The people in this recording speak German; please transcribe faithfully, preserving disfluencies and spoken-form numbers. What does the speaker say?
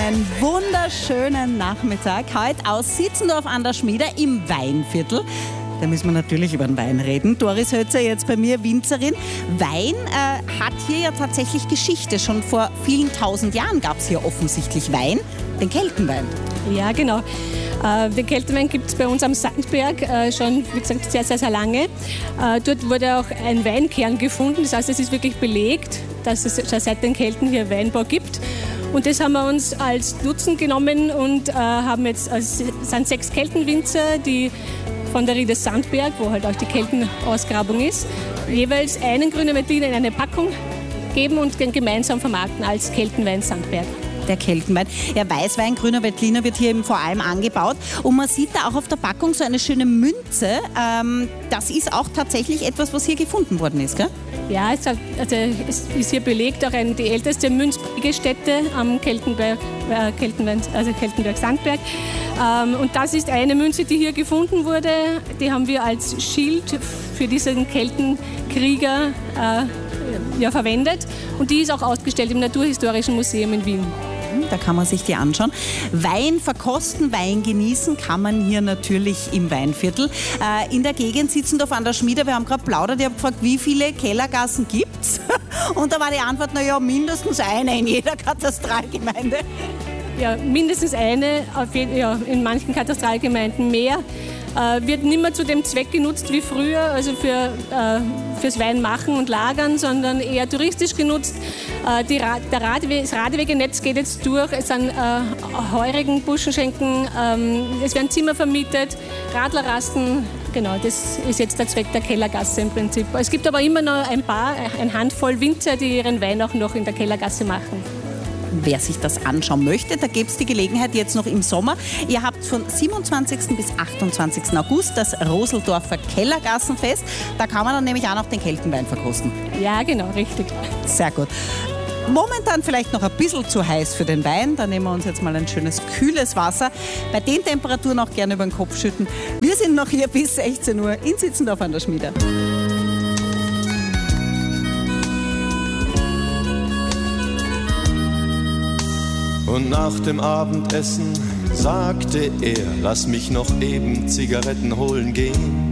einen wunderschönen Nachmittag. Heute aus Sitzendorf an der Schmiede im Weinviertel. Da müssen wir natürlich über den Wein reden. Doris Hötzer jetzt bei mir, Winzerin. Wein äh, hat hier ja tatsächlich Geschichte. Schon vor vielen tausend Jahren gab es hier offensichtlich Wein, den Keltenwein. Ja, genau. Äh, den Keltenwein gibt es bei uns am Sandberg äh, schon, wie gesagt, sehr, sehr, sehr lange. Äh, dort wurde auch ein Weinkern gefunden. Das heißt, es ist wirklich belegt, dass es schon seit den Kelten hier Weinbau gibt. Und das haben wir uns als Nutzen genommen und äh, haben jetzt, also es sind sechs Keltenwinzer, die von der Riede Sandberg, wo halt auch die Keltenausgrabung ist, jeweils einen grünen Veltliner in eine Packung geben und den gemeinsam vermarkten als Keltenwein Sandberg. Der Keltenwein. Ja, Weißwein, grüner Veltliner wird hier eben vor allem angebaut. Und man sieht da auch auf der Packung so eine schöne Münze. Ähm, das ist auch tatsächlich etwas, was hier gefunden worden ist, gell? Ja, es, hat, also es ist hier belegt, auch eine, die älteste Münzprägestätte am Keltenberg, äh, Keltenwein, also Keltenberg Sandberg. Ähm, und das ist eine Münze, die hier gefunden wurde. Die haben wir als Schild für diesen Keltenkrieger äh, ja, verwendet. Und die ist auch ausgestellt im Naturhistorischen Museum in Wien. Da kann man sich die anschauen. Wein verkosten, Wein genießen kann man hier natürlich im Weinviertel. Äh, in der Gegend Sitzendorf an der Schmiede, wir haben gerade plaudert, ich habe gefragt, wie viele Kellergassen gibt es? Und da war die Antwort, naja, mindestens eine in jeder Katastralgemeinde. Ja, mindestens eine, auf jeden, ja, in manchen Katastralgemeinden mehr. Äh, wird nicht mehr zu dem Zweck genutzt wie früher, also für, äh, fürs Weinmachen und Lagern, sondern eher touristisch genutzt. Äh, die Ra der Radwe das Radwegenetz geht jetzt durch, es sind äh, Heurigen, Buschenschenken, ähm, es werden Zimmer vermietet, Radlerrasten. Genau, das ist jetzt der Zweck der Kellergasse im Prinzip. Es gibt aber immer noch ein paar, eine Handvoll Winzer, die ihren Wein auch noch in der Kellergasse machen. Wer sich das anschauen möchte, da gibt es die Gelegenheit jetzt noch im Sommer. Ihr habt von siebenundzwanzigsten bis achtundzwanzigsten August das Roseldorfer Kellergassenfest. Da kann man dann nämlich auch noch den Keltenwein verkosten. Ja, genau, richtig. Sehr gut. Momentan vielleicht noch ein bisschen zu heiß für den Wein. Da nehmen wir uns jetzt mal ein schönes, kühles Wasser. Bei den Temperaturen auch gerne über den Kopf schütten. Wir sind noch hier bis sechzehn Uhr in Sitzendorf an der Schmiede. Und nach dem Abendessen sagte er, lass mich noch eben Zigaretten holen gehen.